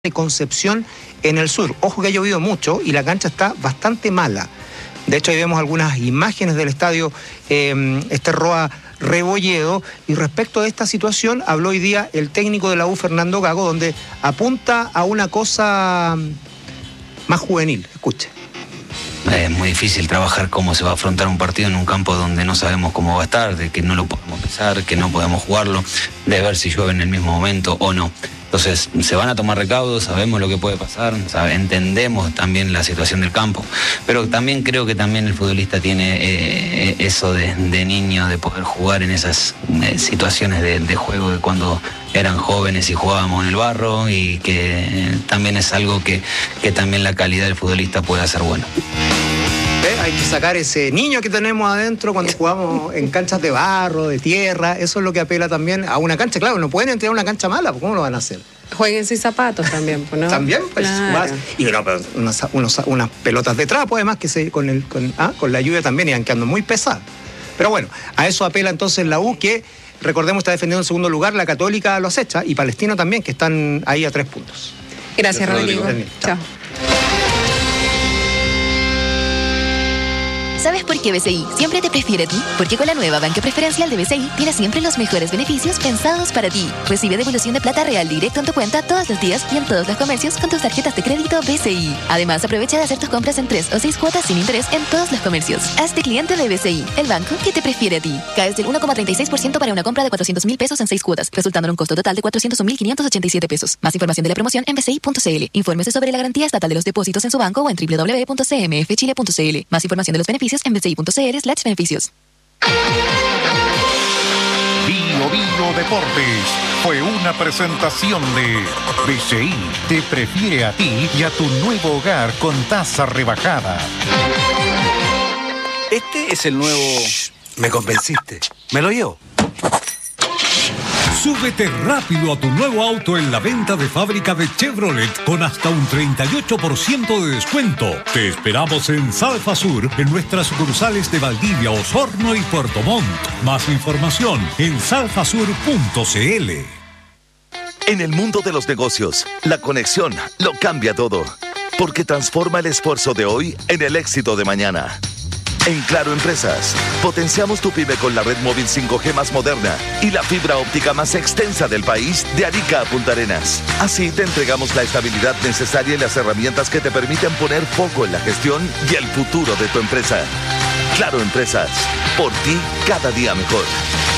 de Concepción en el sur. Ojo que ha llovido mucho y la cancha está bastante mala. De hecho, ahí vemos algunas imágenes del estadio Roa Rebolledo. Y respecto a esta situación, habló hoy día el técnico de la U, Fernando Gago, donde apunta a una cosa más juvenil. Escuche. Es muy difícil trabajar cómo se va a afrontar un partido en un campo donde no sabemos cómo va a estar, de que no lo podemos pesar, que no podemos jugarlo, de ver si llueve en el mismo momento o no. Entonces, se van a tomar recaudos, sabemos lo que puede pasar, entendemos también la situación del campo, pero también creo que también el futbolista tiene eso de niño, de poder jugar en esas situaciones de juego de cuando eran jóvenes y jugábamos en el barro, y que también es algo que también la calidad del futbolista puede hacer bueno. Hay que sacar ese niño que tenemos adentro cuando jugamos en canchas de barro, de tierra. Eso es lo que apela también a una cancha. Claro, no pueden entrar a una cancha mala, ¿cómo lo van a hacer? Jueguen sin zapatos también, ¿no? También, pues, claro. Y no, pero unas pelotas de trapo, además, que con la lluvia también iban quedando muy pesadas. Pero bueno, a eso apela entonces la U, que recordemos está defendiendo en segundo lugar, la Católica lo acecha, y Palestino también, que están ahí a 3 puntos. Gracias, Rodrigo. Chao. ¿Sabes por qué BCI siempre te prefiere a ti? Porque con la nueva banca preferencial de BCI tienes siempre los mejores beneficios pensados para ti. Recibe devolución de plata real directo en tu cuenta todos los días y en todos los comercios con tus tarjetas de crédito BCI. Además, aprovecha de hacer tus compras en 3 o 6 cuotas sin interés en todos los comercios. Hazte cliente de BCI, el banco que te prefiere a ti. Caes del 1,36% para una compra de 400.000 pesos en 6 cuotas, resultando en un costo total de 401.587 pesos. Más información de la promoción en bci.cl. Infórmese sobre la garantía estatal de los depósitos en su banco o en www.cmfchile.cl. Más información de los beneficios en bci.cl/beneficios. Bio Deportes fue una presentación de BCI. Te prefiere a ti y a tu nuevo hogar con tasa rebajada. Este es el nuevo... Me convenciste. ¿Me lo llevo? Súbete rápido a tu nuevo auto en la venta de fábrica de Chevrolet con hasta un 38% de descuento. Te esperamos en Salfa Sur, en nuestras sucursales de Valdivia, Osorno y Puerto Montt. Más información en salfasur.cl. En el mundo de los negocios, la conexión lo cambia todo, porque transforma el esfuerzo de hoy en el éxito de mañana. En Claro Empresas, potenciamos tu pyme con la red móvil 5G más moderna y la fibra óptica más extensa del país, de Arica a Punta Arenas. Así te entregamos la estabilidad necesaria y las herramientas que te permiten poner foco en la gestión y el futuro de tu empresa. Claro Empresas, por ti cada día mejor.